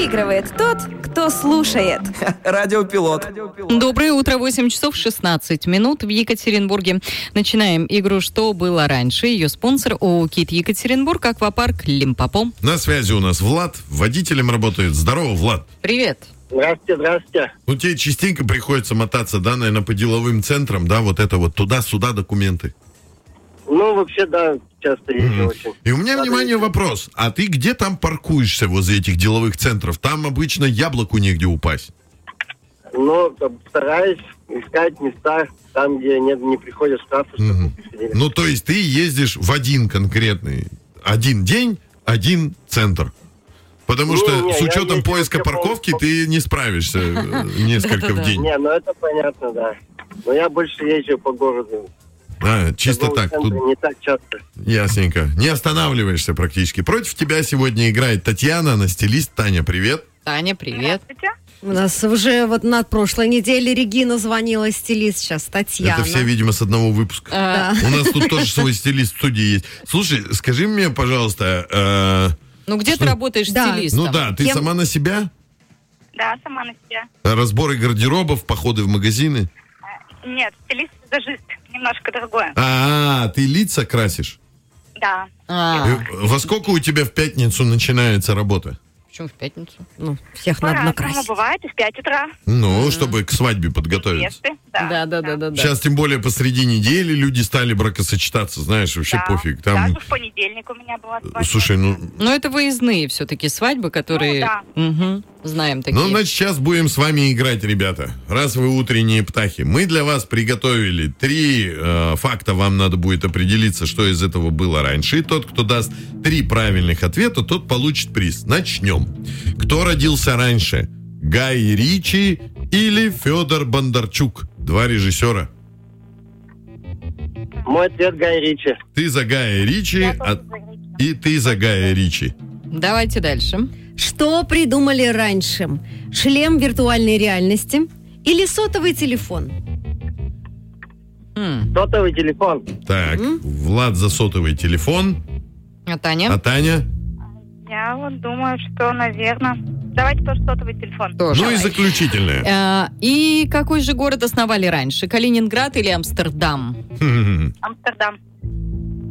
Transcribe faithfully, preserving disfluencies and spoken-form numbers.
Выигрывает тот, кто слушает. Радиопилот. Доброе утро, восемь часов шестнадцать минут в Екатеринбурге. Начинаем игру «Что было раньше?». Ее спонсор ООО «КИТ Екатеринбург», аквапарк «Лимпопо». На связи у нас Влад, водителем работает. Здорово, Влад. Привет. Здравствуйте, здравствуйте. Ну, тебе частенько приходится мотаться, да, наверное, по деловым центрам, да, вот это вот туда-сюда документы. Ну, вообще, да, часто езжу Mm-hmm. очень. И у меня, Надо внимание, ехать. вопрос. А ты где там паркуешься возле этих деловых центров? Там обычно яблоку негде упасть. Ну, там стараюсь искать места, там, где нет, не приходят штрафы, чтобы Мгм. не посидели. Ну, то есть ты ездишь в один конкретный, один день, один центр. Потому Не, что не, с я учетом ездил поиска все по- парковки ты не справишься э, несколько в Да-да-да. день. Не, ну это понятно, да. Но я больше езжу по городу. А, чисто Торговые так, центры тут не так часто. ясненько. Не останавливаешься практически. Против тебя сегодня играет Татьяна, она стилист. Таня, привет. Таня, привет. У нас уже вот на прошлой неделе Регина звонила, стилист, сейчас Татьяна. Это все, видимо, с одного выпуска. А, У нас тут тоже свой стилист в студии есть. Слушай, скажи мне, пожалуйста, Ну, где ты работаешь Да. э, стилистом? ну да, ты Кем? сама на себя? Да, сама на себя. Разборы гардеробов, походы в магазины? Нет, стилист-визажист. Немножко другое. А, ты лица красишь? Да. А, Э, Во сколько у тебя в пятницу начинается работа? почему в пятницу? Ну, всех надо По-разному накрасить. бывает и в пять утра. Ну, чтобы к свадьбе подготовиться. Невесты. Да, Да, да, да, да, да. Сейчас, тем более, посреди недели люди стали бракосочетаться, знаешь, вообще Да. пофиг. Там, Даже в понедельник у меня была свадьба. слушай, ну, Но это выездные все-таки свадьбы, которые... Ну, Мгм, знаем такие. ну, значит, сейчас будем с вами играть, ребята. Раз вы утренние птахи. Мы для вас приготовили три э, факта. Вам надо будет определиться, что из этого было раньше. И тот, кто даст три правильных ответа, тот получит приз. Начнем. Кто родился раньше? Гай Ричи или Федор Бондарчук? Два режиссера. Мой ответ Гай Ричи. Ты за Гая Ричи, а- и ты за Гая Ричи. Давайте дальше. Что придумали раньше? Шлем виртуальной реальности или сотовый телефон? М, Сотовый телефон. Так, Влад за сотовый телефон. А Таня? А Таня? Я вот думаю, что, наверное... Давайте тоже сотовый телефон. Тоже. Ну и заключительное. А, и какой же город основали раньше? Калининград или Амстердам? Хм. Амстердам.